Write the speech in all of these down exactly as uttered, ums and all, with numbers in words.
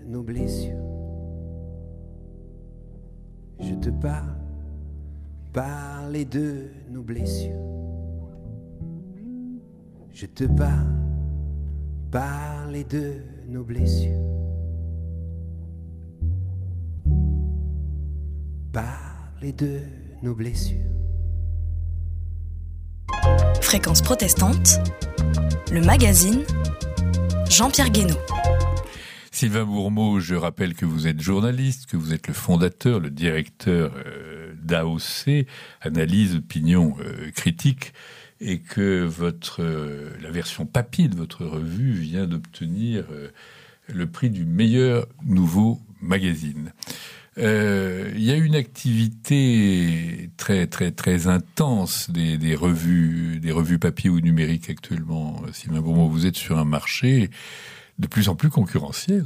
nos blessures. Je te parle, parler de nos blessures. Je te parle, parler de nos blessures. Parler de nos blessures. Fréquence protestante, le magazine Jean-Pierre Guénaud. Sylvain Bourmeau, je rappelle que vous êtes journaliste, que vous êtes le fondateur, le directeur euh, d'A O C, Analyse, Opinion, euh, Critique, et que votre euh, la version papier de votre revue vient d'obtenir euh, le prix du meilleur nouveau magazine. Euh, il y a une activité très très très intense des, des revues des revues papier ou numériques actuellement. Sylvain Bourmeau, vous êtes sur un marché de plus en plus concurrentiel.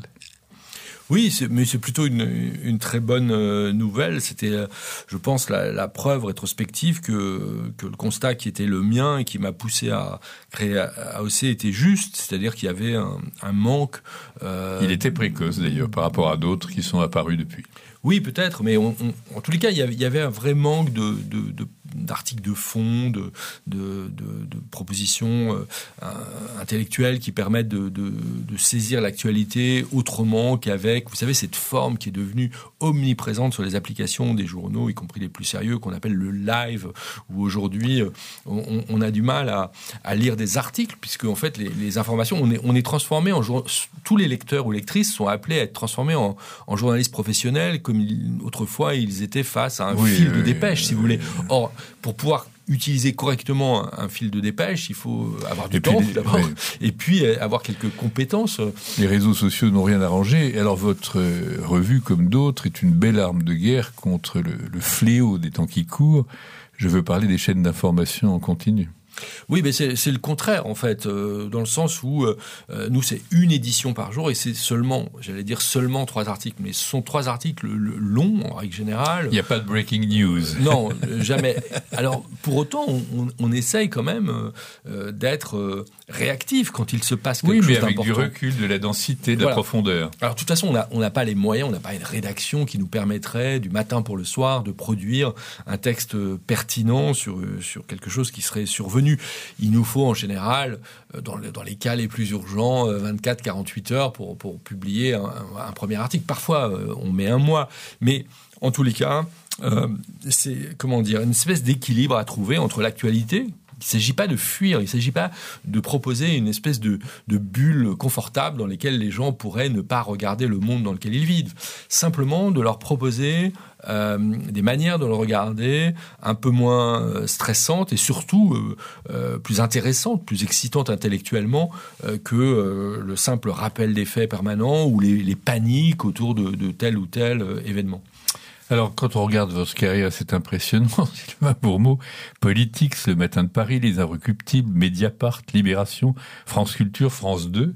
Oui, c'est, mais c'est plutôt une, une très bonne euh, nouvelle. C'était, euh, je pense, la, la preuve rétrospective que, que le constat qui était le mien et qui m'a poussé à créer A O C était juste, c'est-à-dire qu'il y avait un, un manque. Euh, Il était précoce d'ailleurs par rapport à d'autres qui sont apparus depuis. Oui, peut-être, mais on, on, en tous les cas, il y avait, il y avait un vrai manque de, de, de, d'articles de fond, de, de, de, de propositions euh, intellectuelles qui permettent de, de, de saisir l'actualité autrement qu'avec, vous savez, cette forme qui est devenue omniprésente sur les applications des journaux, y compris les plus sérieux, qu'on appelle le live, où aujourd'hui, on, on a du mal à, à lire des articles, puisque en fait, les, les informations, on est, on est transformé en jour... Tous les lecteurs ou lectrices sont appelés à être transformés en, en journalistes professionnels, comme il, autrefois ils étaient face à un oui, fil de euh, dépêche, euh, si vous voulez. Or, pour pouvoir utiliser correctement un, un fil de dépêche, il faut avoir du et temps puis, d'abord, oui. et puis avoir quelques compétences. Les réseaux sociaux n'ont rien arrangé. Alors votre euh, revue, comme d'autres, est une belle arme de guerre contre le, le fléau des temps qui courent. Je veux parler des chaînes d'information en continu. Oui, mais c'est, c'est le contraire, en fait, euh, dans le sens où euh, nous, c'est une édition par jour et c'est seulement, j'allais dire seulement trois articles, mais ce sont trois articles longs, en règle générale. Il n'y a pas de breaking news. Non, jamais. Alors, pour autant, on, on, on essaye quand même euh, d'être euh, réactif quand il se passe quelque oui, chose d'important. Oui, mais avec d'important. du recul, de la densité, de voilà. la profondeur. Alors, de toute façon, on n'a on n'a pas les moyens, on n'a pas une rédaction qui nous permettrait, du matin pour le soir, de produire un texte pertinent sur, sur quelque chose qui serait survenu. Il nous faut en général, dans, le, dans les cas les plus urgents, vingt-quatre à quarante-huit heures pour, pour publier un, un premier article. Parfois, on met un mois. Mais en tous les cas, euh, c'est comment dire, une espèce d'équilibre à trouver entre l'actualité. Il ne s'agit pas de fuir, il ne s'agit pas de proposer une espèce de, de bulle confortable dans laquelle les gens pourraient ne pas regarder le monde dans lequel ils vivent. Simplement de leur proposer euh, des manières de le regarder un peu moins euh, stressantes et surtout euh, euh, plus intéressantes, plus excitantes intellectuellement euh, que euh, le simple rappel des faits permanents ou les, les paniques autour de, de tel ou tel euh, événement. Alors, quand on regarde votre carrière, c'est impressionnant, Sylvain Bourmeau. Politics, Le Matin de Paris, Les Inrecuptibles, Mediapart, Libération, France Culture, France deux.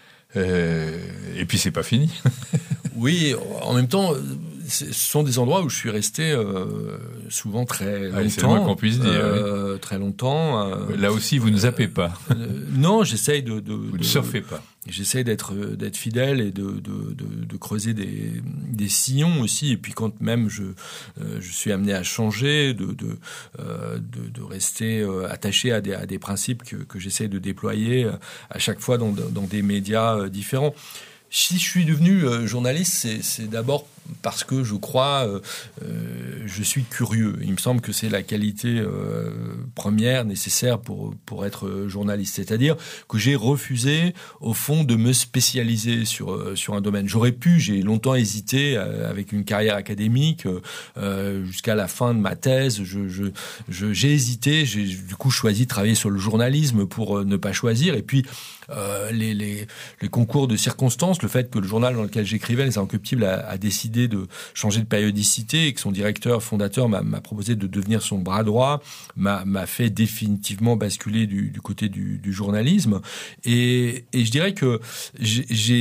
Euh, et puis, c'est pas fini. Oui, en même temps, ce sont des endroits où je suis resté euh, souvent très longtemps. Ah, c'est le moins qu'on puisse dire. Euh, oui. Très longtemps. Euh, Là aussi, vous ne zappez pas. Euh, non, j'essaye de... de vous de, ne surfez pas. J'essaie d'être d'être fidèle et de de de, de creuser des des sillons aussi. Et puis quand même je euh, je suis amené à changer, de de euh, de, de rester euh, attaché à des à des principes que que j'essaie de déployer à chaque fois dans dans des médias euh, différents. Si je suis devenu euh, journaliste, c'est c'est d'abord parce que je crois, euh, euh, je suis curieux. Il me semble que c'est la qualité euh, première nécessaire pour pour être journaliste. C'est-à-dire que j'ai refusé, au fond, de me spécialiser sur sur un domaine. J'aurais pu, j'ai longtemps hésité euh, avec une carrière académique euh, jusqu'à la fin de ma thèse. Je, je, je j'ai hésité. J'ai du coup choisi de travailler sur le journalisme pour euh, ne pas choisir. Et puis euh, les les les concours de circonstances, le fait que le journal dans lequel j'écrivais, Les Inrecuptibles, a, a décidé de changer de périodicité et que son directeur fondateur m'a, m'a proposé de devenir son bras droit, m'a, m'a fait définitivement basculer du, du côté du, du journalisme. Et, et je dirais que j'ai, j'ai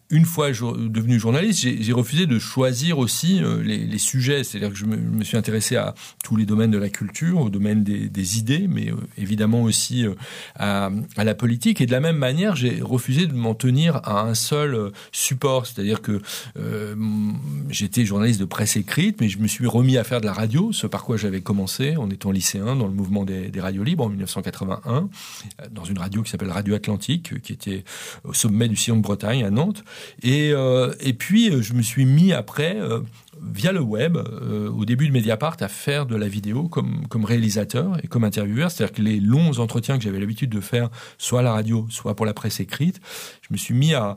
une fois jour, devenu journaliste, j'ai, j'ai refusé de choisir aussi euh, les, les sujets. C'est-à-dire que je me, je me suis intéressé à tous les domaines de la culture, au domaine des, des idées, mais euh, évidemment aussi euh, à, à la politique. Et de la même manière, j'ai refusé de m'en tenir à un seul euh, support. C'est-à-dire que euh, j'étais journaliste de presse écrite, mais je me suis remis à faire de la radio, ce par quoi j'avais commencé en étant lycéen dans le mouvement des, des radios libres en dix-neuf cent quatre-vingt-un, dans une radio qui s'appelle Radio Atlantique, qui était au sommet du sillon de Bretagne à Nantes. Et, euh, et puis, je me suis mis après, euh, via le web, euh, au début de Mediapart, à faire de la vidéo comme, comme réalisateur et comme intervieweur. C'est-à-dire que les longs entretiens que j'avais l'habitude de faire, soit à la radio, soit pour la presse écrite, je me suis mis à,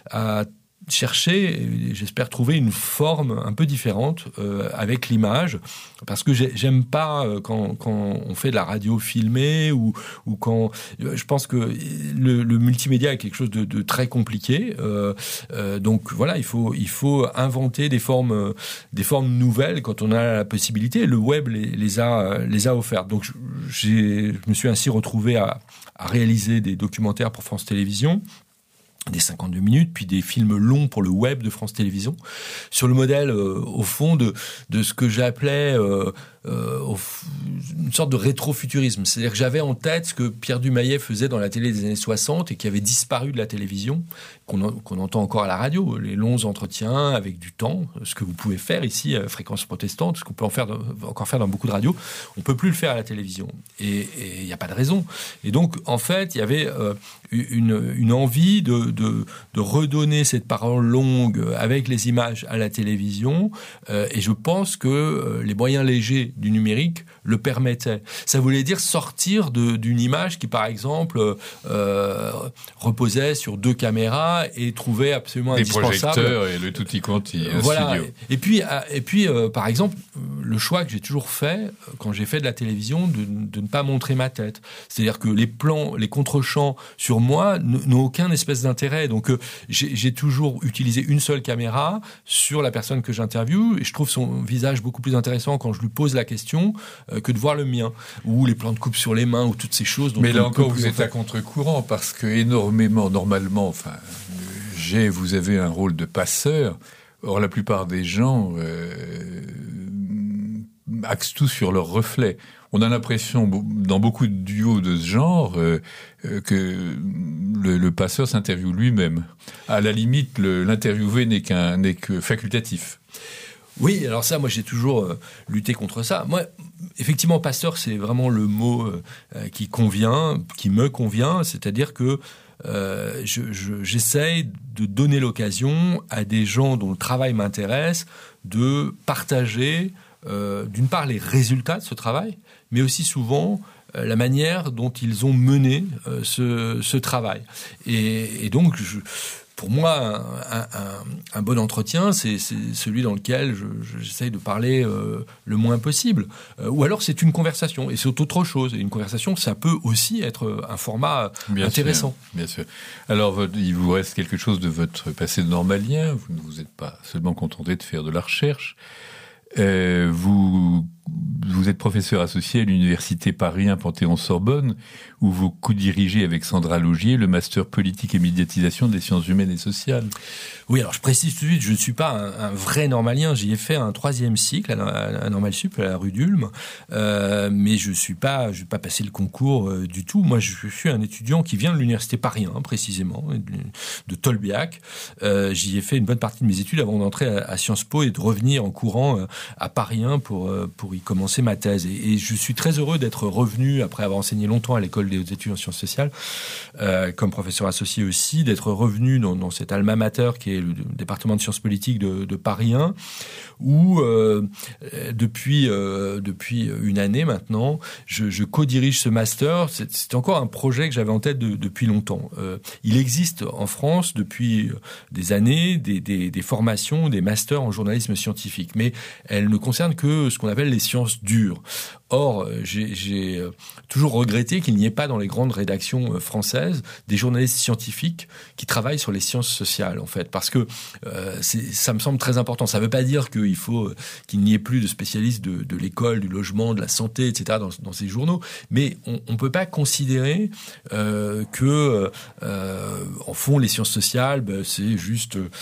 à chercher, et j'espère trouver une forme un peu différente euh, avec l'image, parce que j'aime pas euh, quand, quand on fait de la radio filmée ou, ou quand... Je pense que le, le multimédia est quelque chose de, de très compliqué. Euh, euh, donc voilà, il faut, il faut inventer des formes, des formes nouvelles quand on a la possibilité. Le web les, les, a, les a offertes. Donc j'ai, je me suis ainsi retrouvé à, à réaliser des documentaires pour France Télévisions, des cinquante-deux minutes, puis des films longs pour le web de France Télévisions, sur le modèle, euh, au fond, de, de ce que j'appelais euh, euh, au, une sorte de rétrofuturisme. C'est-à-dire que j'avais en tête ce que Pierre Dumayet faisait dans la télé des années soixante et qui avait disparu de la télévision, qu'on, en, qu'on entend encore à la radio, les longs entretiens avec du temps, ce que vous pouvez faire ici à Fréquence Protestante, ce qu'on peut en faire, encore faire dans beaucoup de radios, on ne peut plus le faire à la télévision. Et il n'y a pas de raison. Et donc, en fait, il y avait euh, une, une envie de De, de redonner cette parole longue avec les images à la télévision, euh, et je pense que euh, les moyens légers du numérique le permettaient. Ça voulait dire sortir de, d'une image qui, par exemple, euh, reposait sur deux caméras et trouvait absolument des indispensable... Des projecteurs et le tutti quanti, un voilà. studio. Et puis, et puis euh, par exemple, le choix que j'ai toujours fait, quand j'ai fait de la télévision, de, de ne pas montrer ma tête. C'est-à-dire que les plans, les contre-champs sur moi n'ont aucun espèce d'intérêt. Donc, euh, j'ai, j'ai toujours utilisé une seule caméra sur la personne que j'interviewe, et je trouve son visage beaucoup plus intéressant quand je lui pose la question euh, que de voir le mien, ou les plans de coupe sur les mains, ou toutes ces choses. Dont Mais là on, encore, on, vous on êtes fait... à contre-courant, parce que énormément, normalement, enfin, j'ai, vous avez un rôle de passeur. Or, la plupart des gens euh, axent tout sur leur reflet. On a l'impression, dans beaucoup de duos de ce genre, euh, que le, le passeur s'interviewe lui-même. À la limite, le, l'interviewé n'est qu'un, n'est que facultatif. Oui, alors ça, moi, j'ai toujours euh, lutté contre ça. Moi, effectivement, passeur, c'est vraiment le mot euh, qui convient, qui me convient. C'est-à-dire que euh, je, je, j'essaye de donner l'occasion à des gens dont le travail m'intéresse de partager, euh, d'une part, les résultats de ce travail, mais aussi souvent euh, la manière dont ils ont mené euh, ce, ce travail. Et, et donc, je, pour moi, un, un, un bon entretien, c'est, c'est celui dans lequel je, je, j'essaye de parler euh, le moins possible. Euh, ou alors, c'est une conversation, et c'est autre chose. Et une conversation, ça peut aussi être un format bien intéressant. Sûr, bien sûr. Alors, votre, il vous reste quelque chose de votre passé de normalien. Vous ne vous êtes pas seulement contenté de faire de la recherche. Euh, vous, vous êtes professeur associé à l'université Paris un Panthéon-Sorbonne, où vous co-dirigez avec Sandra Laugier le master politique et médiatisation des sciences humaines et sociales. Oui, alors je précise tout de suite, je ne suis pas un, un vrai normalien. J'y ai fait un troisième cycle à, à, à Normal Sup, à la rue d'Ulm, euh, mais je suis pas, je vais pas passer le concours euh, du tout. Moi, je, je suis un étudiant qui vient de l'université Paris un, précisément, de, de Tolbiac. Euh, j'y ai fait une bonne partie de mes études avant d'entrer à, à Sciences Po et de revenir en courant euh, à Paris un pour euh, pour y commencer ma thèse. Et, et je suis très heureux d'être revenu après avoir enseigné longtemps à l'école des hautes études en sciences sociales, euh, comme professeur associé aussi, d'être revenu dans, dans cet alma mater qui est le département de sciences politiques de, de Paris un, où euh, depuis euh, depuis une année maintenant, je, je co-dirige ce master. C'est, c'est encore un projet que j'avais en tête de, depuis longtemps. Euh, il existe en France depuis des années des, des, des formations, des masters en journalisme scientifique, mais elles ne concernent que ce qu'on appelle les sciences dures. Or, j'ai, j'ai toujours regretté qu'il n'y ait pas dans les grandes rédactions françaises des journalistes scientifiques qui travaillent sur les sciences sociales, en fait, parce que euh, c'est, ça me semble très important. Ça ne veut pas dire qu'il faut qu'il n'y ait plus de spécialistes de, de l'école, du logement, de la santé, et cetera dans, dans ces journaux, mais on ne peut pas considérer euh, que, euh, en fond, les sciences sociales, ben, c'est juste euh,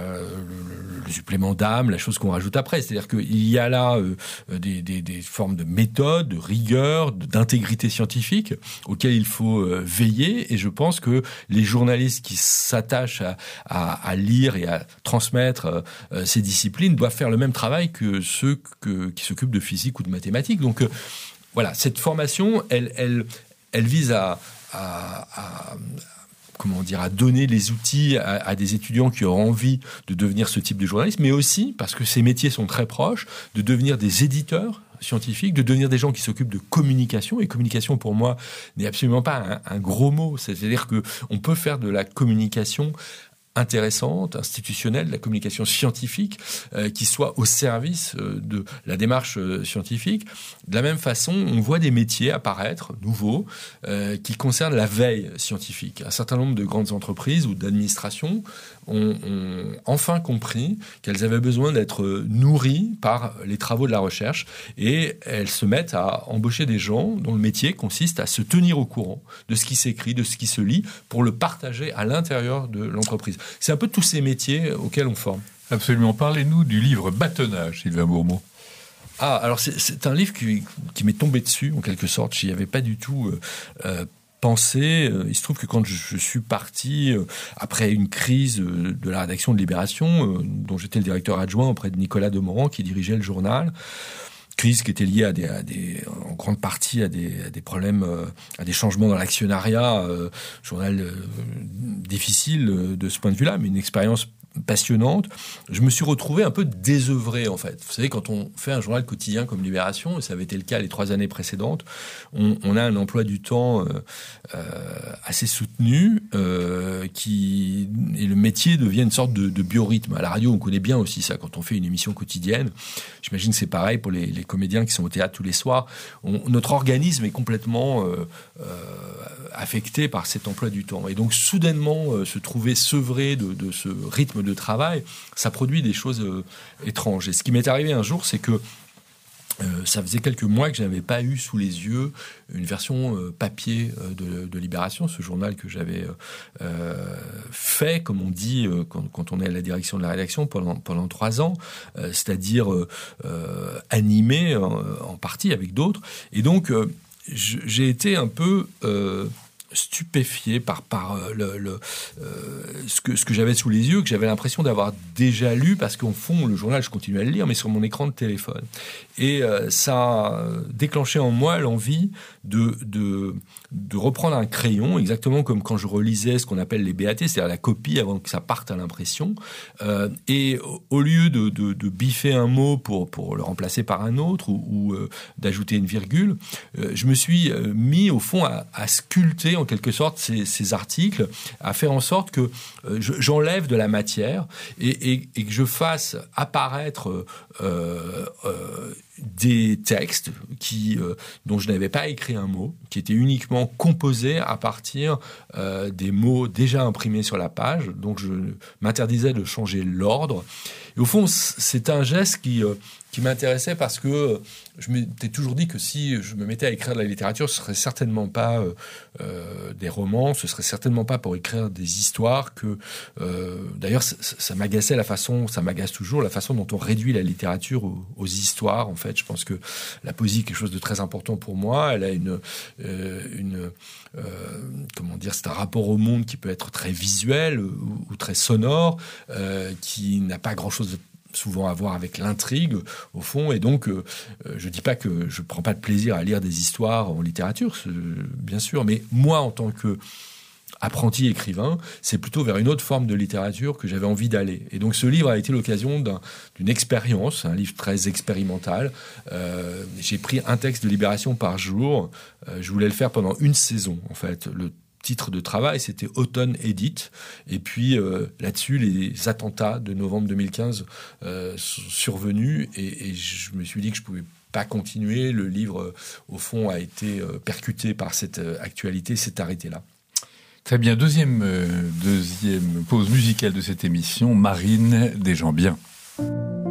le, le supplément d'âme, la chose qu'on rajoute après. C'est-à-dire qu'il y a là euh, des, des, des formes de méthode, de rigueur, d'intégrité scientifique auxquelles il faut euh, veiller. Et je pense que les journalistes qui s'attachent à, à, à lire et à transmettre euh, ces disciplines doivent faire le même travail que ceux que, qui s'occupent de physique ou de mathématiques. Donc euh, voilà, cette formation, elle, elle, elle vise à, à, à comment dire, à donner les outils à, à des étudiants qui auront envie de devenir ce type de journaliste, mais aussi, parce que ces métiers sont très proches, de devenir des éditeurs scientifiques, de devenir des gens qui s'occupent de communication. Et communication, pour moi, n'est absolument pas un, un gros mot. C'est-à-dire qu'on peut faire de la communication intéressante, institutionnelle, de la communication scientifique, euh, qui soit au service euh, de la démarche euh, scientifique. De la même façon, on voit des métiers apparaître, nouveaux, euh, qui concernent la veille scientifique. Un certain nombre de grandes entreprises ou d'administrations ont, ont enfin compris qu'elles avaient besoin d'être nourries par les travaux de la recherche, et elles se mettent à embaucher des gens dont le métier consiste à se tenir au courant de ce qui s'écrit, de ce qui se lit, pour le partager à l'intérieur de l'entreprise. C'est un peu tous ces métiers auxquels on forme. Absolument. Parlez-nous du livre Bâtonnage, Sylvain Bourmeau. Ah, alors c'est, c'est un livre qui, qui m'est tombé dessus, en quelque sorte. Je n'y avais pas du tout euh, euh, pensé. Il se trouve que quand je, je suis parti, euh, après une crise euh, de la rédaction de Libération, euh, dont j'étais le directeur adjoint auprès de Nicolas Demorand, qui dirigeait le journal, crise qui était liée à des, à des, en grande partie à des, à des problèmes, euh, à des changements dans l'actionnariat, euh, journal euh, difficile euh, de ce point de vue-là, mais une expérience passionnante. Je me suis retrouvé un peu désœuvré, en fait. Vous savez, quand on fait un journal quotidien comme Libération, et ça avait été le cas les trois années précédentes, on, on a un emploi du temps euh, euh, assez soutenu, euh, qui, et le métier devient une sorte de, de biorhythme. À la radio, on connaît bien aussi ça, quand on fait une émission quotidienne. J'imagine que c'est pareil pour les, les comédiens qui sont au théâtre tous les soirs. On, notre organisme est complètement euh, euh, affecté par cet emploi du temps. Et donc, soudainement, euh, se trouver sevré de, de ce rythme de travail, ça produit des choses euh, étranges. Et ce qui m'est arrivé un jour, c'est que euh, ça faisait quelques mois que je n'avais pas eu sous les yeux une version euh, papier euh, de, de Libération, ce journal que j'avais euh, fait, comme on dit euh, quand, quand on est à la direction de la rédaction, pendant, pendant trois ans, euh, c'est-à-dire euh, euh, animé en, en partie avec d'autres. Et donc, euh, j'ai été un peu Euh, stupéfié par, par le, le, euh, ce que, ce que j'avais sous les yeux, que j'avais l'impression d'avoir déjà lu, parce qu'au fond, le journal, je continue à le lire, mais sur mon écran de téléphone. Et euh, ça a déclenché en moi l'envie de, de, de reprendre un crayon, exactement comme quand je relisais ce qu'on appelle les B A T, c'est-à-dire la copie avant que ça parte à l'impression. Euh, et au lieu de, de, de biffer un mot pour, pour le remplacer par un autre, ou, ou euh, d'ajouter une virgule, euh, je me suis mis, au fond, à, à sculpter, en quelque sorte, ces, ces articles, à faire en sorte que euh, je, j'enlève de la matière et, et, et que je fasse apparaître euh, euh, des textes qui, euh, dont je n'avais pas écrit un mot, qui étaient uniquement composés à partir euh, des mots déjà imprimés sur la page. Donc je m'interdisais de changer l'ordre. Et au fond, c'est un geste qui, euh, qui m'intéressait, parce que je m'étais toujours dit que si je me mettais à écrire de la littérature, ce serait certainement pas euh, euh, des romans, ce serait certainement pas pour écrire des histoires que... Euh, d'ailleurs, ça, ça m'agaçait la façon, ça m'agace toujours, la façon dont on réduit la littérature aux, aux histoires, en fait. Je pense que la poésie est quelque chose de très important pour moi. Elle a une... Euh, une euh, comment dire, c'est un rapport au monde qui peut être très visuel ou, ou très sonore, euh, qui n'a pas grand-chose souvent à voir avec l'intrigue, au fond. Et donc, euh, je dis pas que je prends pas de plaisir à lire des histoires en littérature, bien sûr, mais moi, en tant que apprenti écrivain, c'est plutôt vers une autre forme de littérature que j'avais envie d'aller. Et donc ce livre a été l'occasion d'un, d'une expérience, un livre très expérimental. Euh, j'ai pris un texte de Libération par jour. Euh, je voulais le faire pendant une saison, en fait. Le titre de travail, c'était Automne Edit. Et puis euh, là-dessus, les attentats de novembre deux mille quinze euh, sont survenus, et, et je me suis dit que je pouvais pas continué. Le livre, euh, au fond, a été euh, percuté par cette euh, actualité, s'est arrêté là. Très bien. Deuxième, euh, deuxième pause musicale de cette émission, Marine Desjambiens.